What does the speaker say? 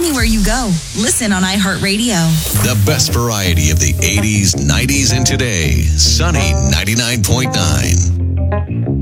anywhere you go. Listen on iHeartRadio. The best variety of the 80s, 90s, and today. Sunny 99.9.